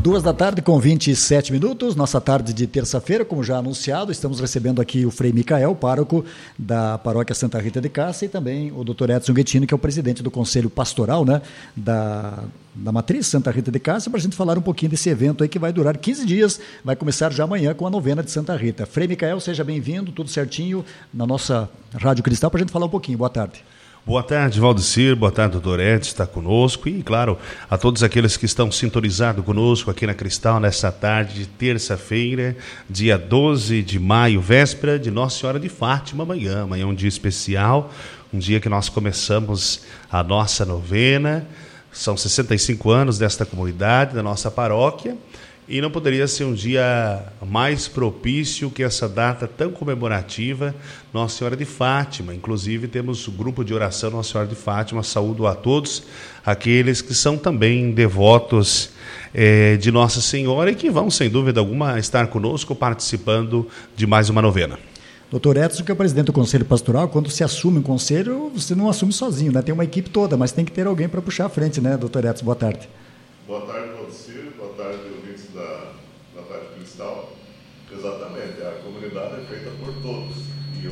2h27, nossa tarde de terça-feira, como já anunciado, estamos recebendo aqui o Frei Micael, pároco da Paróquia Santa Rita de Cássia, e também o Dr. Edson Guettini, que é o presidente do Conselho Pastoral, né, da Matriz Santa Rita de Cássia, para a gente falar um pouquinho desse evento aí que vai durar 15 dias, vai começar já amanhã com a novena de Santa Rita. Frei Micael, seja bem-vindo, tudo certinho na nossa Rádio Cristal, para a gente falar um pouquinho. Boa tarde. Boa tarde, Valdecir, boa tarde, doutor Edson, está conosco e, claro, a todos aqueles que estão sintonizados conosco aqui na Cristal nessa tarde de terça-feira, dia 12 de maio, véspera de Nossa Senhora de Fátima, amanhã é um dia especial, um dia que nós começamos a nossa novena, são 65 anos desta comunidade, da nossa paróquia, e não poderia ser um dia mais propício que essa data tão comemorativa, Nossa Senhora de Fátima. Inclusive temos o grupo de oração Nossa Senhora de Fátima. Saúdo a todos aqueles que são também devotos de Nossa Senhora e que vão, sem dúvida alguma, estar conosco participando de mais uma novena. Doutor Edson, que é o presidente do Conselho Pastoral, quando se assume um conselho, você não assume sozinho, né? Tem uma equipe toda, mas tem que ter alguém para puxar a frente, né, doutor Edson? Boa tarde. Boa tarde, Valdecir. Boa tarde, ouvintes da Rádio Cristal. Exatamente, a comunidade é feita por todos. E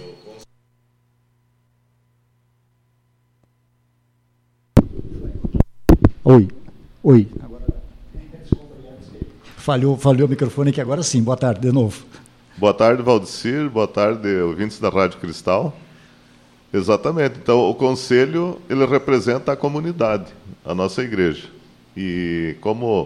Oi. Falhou o microfone aqui, agora sim. Boa tarde, de novo. Boa tarde, Valdecir. Boa tarde, ouvintes da Rádio Cristal. Exatamente. Então, o Conselho, ele representa a comunidade, a nossa igreja. E como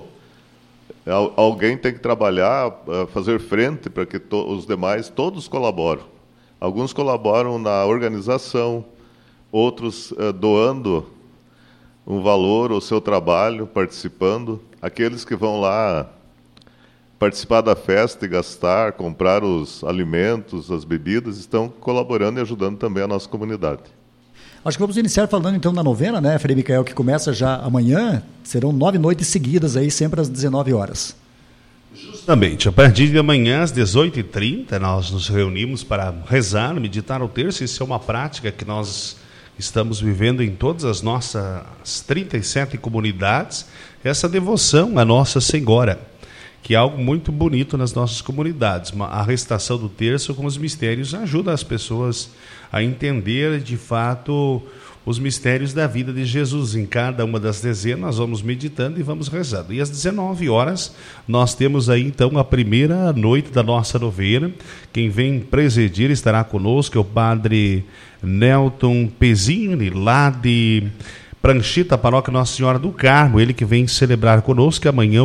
alguém tem que trabalhar, fazer frente para que os demais, todos colaboram. Alguns colaboram na organização, outros doando um valor ao seu trabalho, participando. Aqueles que vão lá participar da festa e gastar, comprar os alimentos, as bebidas, estão colaborando e ajudando também a nossa comunidade. Acho que vamos iniciar falando então da novena, né, Frei Micael, que começa já amanhã. Serão 9 noites seguidas aí, sempre às 19 horas. Justamente, a partir de amanhã às 18h30 nós nos reunimos para rezar, meditar o terço. Isso é uma prática que nós estamos vivendo em todas as nossas 37 comunidades, essa devoção à Nossa Senhora, que é algo muito bonito nas nossas comunidades. A recitação do terço com os mistérios ajuda as pessoas a entender de fato os mistérios da vida de Jesus. Em cada uma das dezenas nós vamos meditando e vamos rezando. E às 19 horas nós temos aí então a primeira noite da nossa novena. Quem vem presidir estará conosco é o padre Nelton Pezzini, lá de Pranchita, Paróquia Nossa Senhora do Carmo, ele que vem celebrar conosco. Amanhã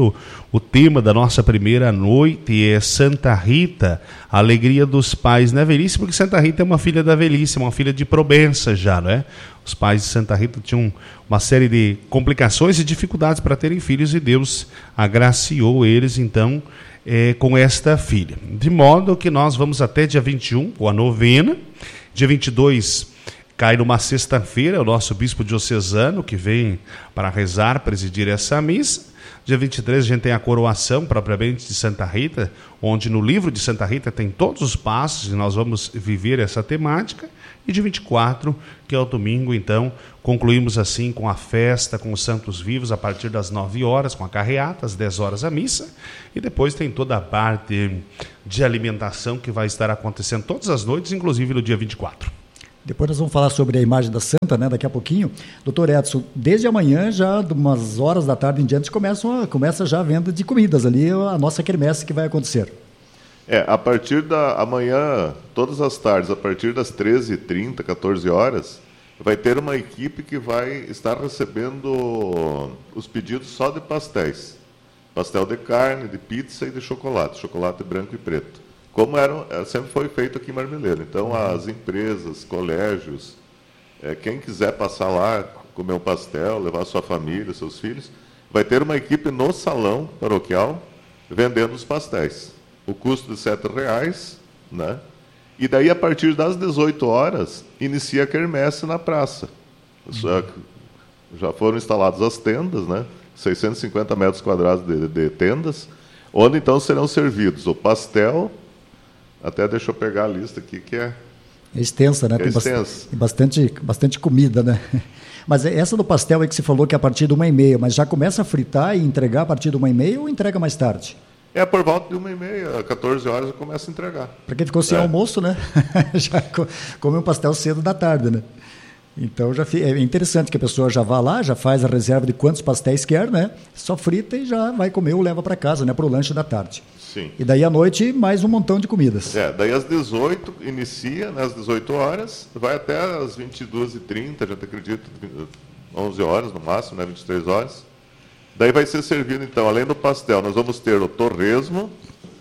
o tema da nossa primeira noite é Santa Rita, a alegria dos pais na velhice, porque Santa Rita é uma filha da velhice, uma filha de Provença já, não é? Os pais de Santa Rita tinham uma série de complicações e dificuldades para terem filhos e Deus agraciou eles, então, com esta filha. De modo que nós vamos até dia 21, com a novena, dia 22 cai numa sexta-feira, é o nosso bispo diocesano que vem para rezar, presidir essa missa. Dia 23 a gente tem a coroação propriamente de Santa Rita, onde no livro de Santa Rita tem todos os passos e nós vamos viver essa temática. E dia 24, que é o domingo, então, concluímos assim com a festa, com os santos vivos, a partir das 9 horas, com a carreata, às 10 horas a missa. E depois tem toda a parte de alimentação que vai estar acontecendo todas as noites, inclusive no dia 24. Depois nós vamos falar sobre a imagem da Santa, né, daqui a pouquinho. Doutor Edson, desde amanhã, já de umas horas da tarde em diante, começa já a venda de comidas ali, a nossa quermesse que vai acontecer. A partir da amanhã, todas as tardes, a partir das 13h30, 14 horas, vai ter uma equipe que vai estar recebendo os pedidos só de pastéis. Pastel de carne, de pizza e de chocolate branco e preto. Como sempre foi feito aqui em Marmeleiro. Então, as empresas, colégios, quem quiser passar lá, comer um pastel, levar sua família, seus filhos, vai ter uma equipe no salão paroquial vendendo os pastéis. O custo de R$7, né? E daí, a partir das 18 horas, inicia a quermesse na praça. Já foram instaladas as tendas, né? 650 metros quadrados de tendas, onde então serão servidos o pastel. Até deixa eu pegar a lista aqui, que é extensa, né? Tem bastante comida, né? Mas essa do pastel aí que você falou que é a partir de 1h30, mas já começa a fritar e entregar a partir de 1h30 ou entrega mais tarde? Por volta de 1h30, 14 horas, eu começo a entregar. Para quem ficou sem almoço, né? Já come um pastel cedo da tarde, né? Então é interessante que a pessoa já vá lá, já faz a reserva de quantos pastéis quer, né? Só frita e já vai comer ou leva para casa, né? Para o lanche da tarde. Sim. E daí à noite, mais um montão de comidas. Daí às 18 inicia, né, às 18 horas, vai até às 22h30, já acredito, 11 horas no máximo, né, 23 horas. Daí vai ser servido, então, além do pastel, nós vamos ter o torresmo,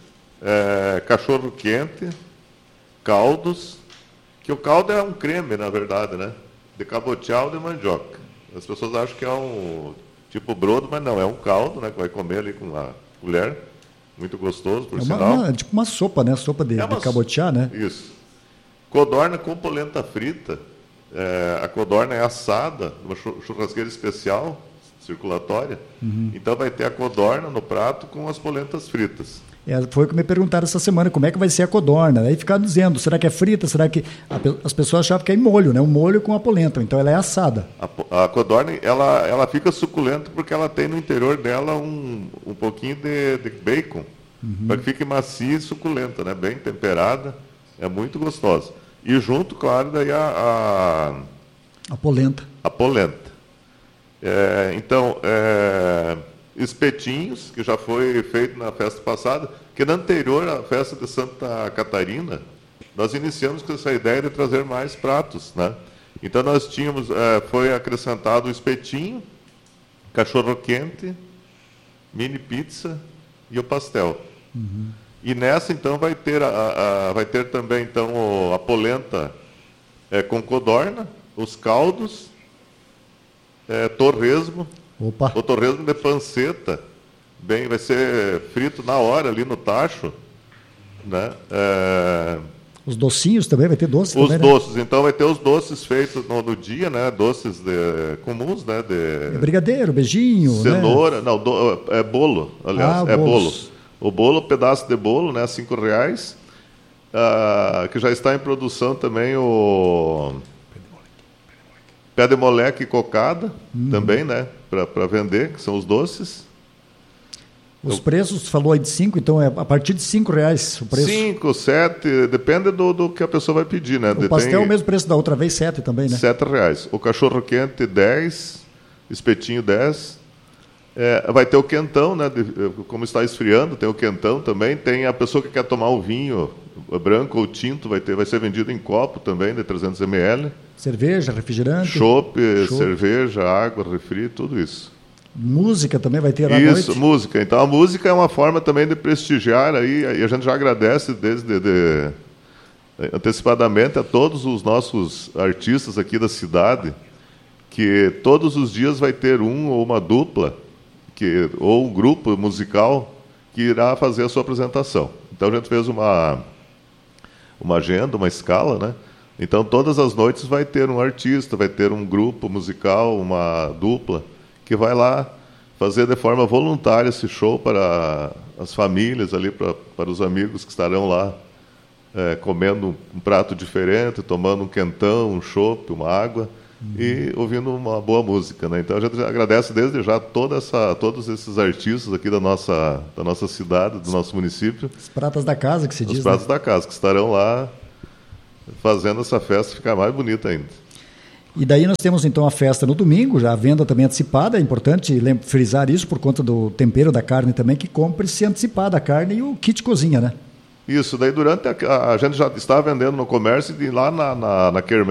cachorro quente, caldos, que o caldo é um creme, na verdade, né? De cabotial de mandioca. As pessoas acham que é um tipo brodo, mas não, é um caldo, né, que vai comer ali com a colher. Muito gostoso, por sinal. É tipo uma sopa, né? Sopa de cabotiá, né? Isso. Codorna com polenta frita. A codorna é assada, uma churrasqueira especial, circulatória. Então vai ter a codorna no prato com as polentas fritas. Foi o que me perguntaram essa semana, como é que vai ser a codorna. Aí ficaram dizendo, será que é frita? Será que... As pessoas achavam que é em molho, né? Um molho com a polenta, então ela é assada. A codorna, ela fica suculenta porque ela tem no interior dela um pouquinho de bacon, para que fique macia e suculenta, né? Bem temperada, é muito gostosa. E junto, claro, daí a polenta. A polenta. Então, espetinhos, que já foi feito na festa passada, que na anterior à festa de Santa Catarina, nós iniciamos com essa ideia de trazer mais pratos, né? Então nós tínhamos, foi acrescentado o espetinho, cachorro quente, mini pizza e o pastel. E nessa então vai ter também então a polenta com codorna, os caldos, torresmo. Opa. O torresmo de panceta, vai ser frito na hora ali no tacho, né? Os docinhos também, vai ter doces os também, doces, né? Então vai ter os doces feitos no dia, né? Doces comuns, né? Brigadeiro, beijinho, cenoura, né? Não, é bolo, aliás, é bolo. O bolo, pedaço de bolo, né? R$5, que já está em produção também o pé de moleque cocada, também, né? Para vender, que são os doces. Os preços, falou aí de 5, então é a partir de R$5 o preço? 5, 7, depende do que a pessoa vai pedir, né? O pastel é o mesmo preço da outra vez, 7 também, né? R$7. O cachorro quente, 10, espetinho 10. Vai ter o quentão, né? Como está esfriando, tem o quentão também. Tem a pessoa que quer tomar o vinho branco ou tinto, vai ser vendido em copo também, de 300 ml. Cerveja, refrigerante. Chopp, cerveja, água, refri, tudo isso. Música também vai ter à noite? Isso, música. Então a música é uma forma também de prestigiar aí, e a gente já agradece antecipadamente a todos os nossos artistas aqui da cidade, que todos os dias vai ter um ou uma dupla, ou um grupo musical que irá fazer a sua apresentação. Então a gente fez uma agenda, uma escala, né? Então todas as noites vai ter um artista, vai ter um grupo musical, uma dupla, que vai lá fazer de forma voluntária esse show para as famílias ali, para os amigos que estarão lá comendo um prato diferente, tomando um quentão, um chopp, uma água e ouvindo uma boa música, né? Então a gente agradece desde já todos esses artistas aqui da nossa cidade, do nosso município. Os pratas da casa, que se diz. Os pratos da casa, que estarão lá fazendo essa festa ficar mais bonita ainda. E daí nós temos então a festa no domingo, já a venda também antecipada, é importante frisar isso por conta do tempero da carne também, que compre-se antecipada a carne e o kit cozinha, né? Isso, daí durante a gente já está vendendo no comércio e lá na quermesse